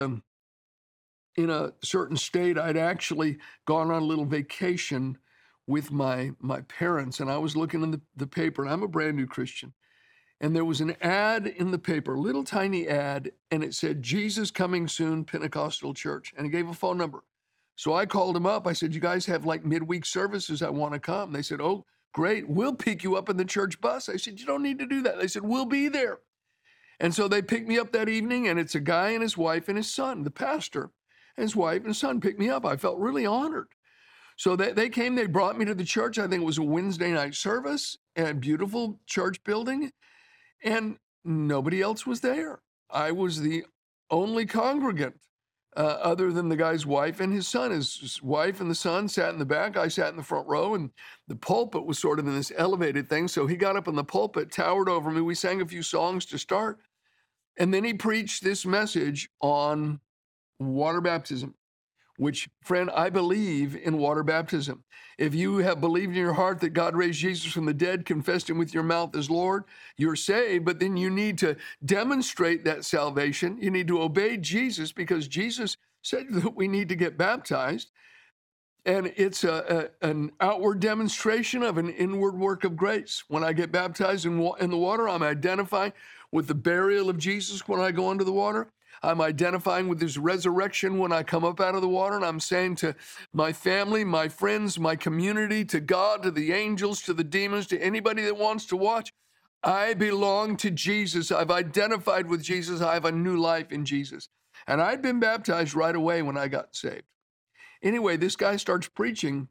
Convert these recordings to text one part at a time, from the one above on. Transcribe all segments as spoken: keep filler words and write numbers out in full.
um, in a certain state, I'd actually gone on a little vacation with my my parents, and I was looking in the, the paper, and I'm a brand new Christian. And there was an ad in the paper, a little tiny ad, and it said, Jesus coming soon, Pentecostal Church. And it gave a phone number. So I called them up. I said, you guys have like midweek services. I want to come. They said, oh, great. We'll pick you up in the church bus. I said, you don't need to do that. They said, we'll be there. And so they picked me up that evening, and it's a guy and his wife and his son, the pastor, and his wife and son picked me up. I felt really honored. So they, they came, they brought me to the church. I think it was a Wednesday night service, and beautiful church building. And nobody else was there. I was the only congregant, uh, other than the guy's wife and his son. His, his wife and the son sat in the back. I sat in the front row, and the pulpit was sort of in this elevated thing. So he got up in the pulpit, towered over me. We sang a few songs to start. And then he preached this message on water baptism, which, friend, I believe in water baptism. If you have believed in your heart that God raised Jesus from the dead, confessed him with your mouth as Lord, you're saved, but then you need to demonstrate that salvation. You need to obey Jesus, because Jesus said that we need to get baptized. And it's a, a, an outward demonstration of an inward work of grace. When I get baptized in, wa- in the water, I'm identifying with the burial of Jesus when I go under the water. I'm identifying with his resurrection when I come up out of the water, and I'm saying to my family, my friends, my community, to God, to the angels, to the demons, to anybody that wants to watch, I belong to Jesus. I've identified with Jesus. I have a new life in Jesus. And I'd been baptized right away when I got saved. Anyway, this guy starts preaching,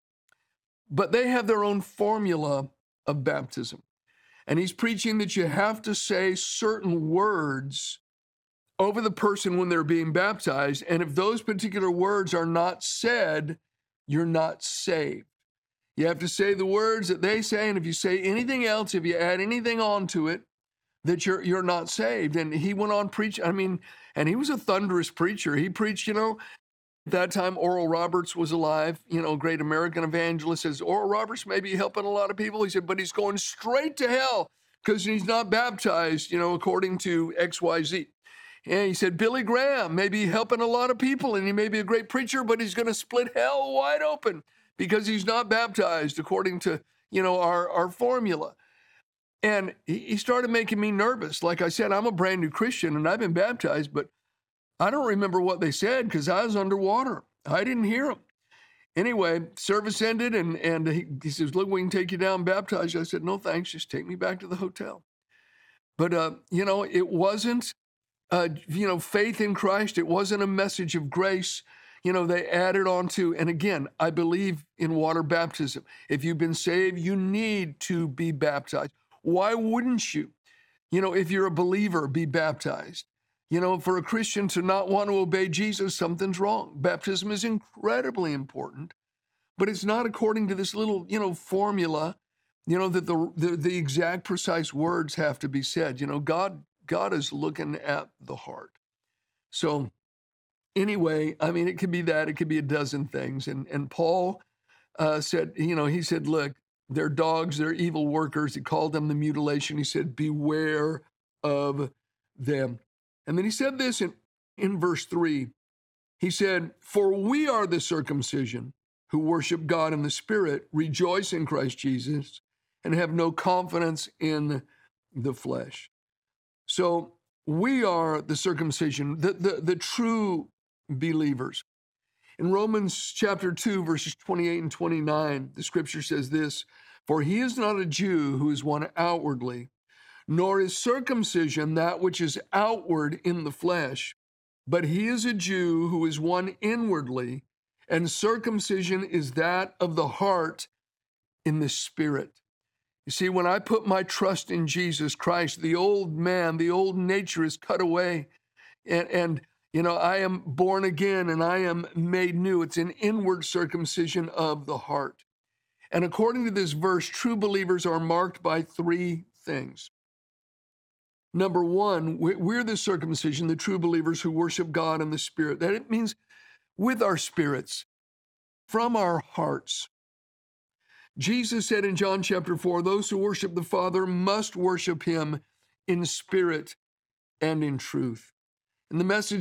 but they have their own formula of baptism. And he's preaching that you have to say certain words over the person when they're being baptized. And if those particular words are not said, you're not saved. You have to say the words that they say. And if you say anything else, if you add anything on to it, that you're you're not saved. And he went on preaching. I mean, and he was a thunderous preacher. He preached, you know, at that time, Oral Roberts was alive, you know, great American evangelist. Says Oral Roberts may be helping a lot of people. He said, but he's going straight to hell because he's not baptized, you know, according to X Y Z. And he said, Billy Graham may be helping a lot of people, and he may be a great preacher, but he's going to split hell wide open because he's not baptized according to, you know, our, our formula. And he, he started making me nervous. Like I said, I'm a brand new Christian, and I've been baptized, but I don't remember what they said because I was underwater. I didn't hear them. Anyway, service ended, and, and he, he says, look, we can take you down baptized. I said, no, thanks. Just take me back to the hotel. But, uh, you know, it wasn't, uh, you know, faith in Christ. It wasn't a message of grace. You know, they added on to, and again, I believe in water baptism. If you've been saved, you need to be baptized. Why wouldn't you? You know, if you're a believer, be baptized. You know, for a Christian to not want to obey Jesus, something's wrong. Baptism is incredibly important, but it's not according to this little, you know, formula, you know, that the, the, the exact precise words have to be said. You know, God, God is looking at the heart. So anyway, I mean, it could be that, it could be a dozen things. And, and Paul uh, said, you know, he said, look, they're dogs, they're evil workers. He called them the mutilation. He said, beware of them. And then he said this in, in verse three. He said, for we are the circumcision who worship God in the Spirit, rejoice in Christ Jesus, and have no confidence in the flesh. So we are the circumcision, the, the, the true believers. In Romans chapter two, verses twenty-eight and twenty-nine, the scripture says this, for he is not a Jew who is one outwardly, nor is circumcision that which is outward in the flesh, but he is a Jew who is one inwardly, and circumcision is that of the heart in the Spirit. You see, when I put my trust in Jesus Christ, the old man, the old nature is cut away, and, and you know, I am born again and I am made new. It's an inward circumcision of the heart. And according to this verse, true believers are marked by three things. Number one, we're the circumcision, the true believers who worship God in the Spirit. That it means with our spirits, from our hearts. Jesus said in John chapter four, those who worship the Father must worship him in spirit and in truth. And the message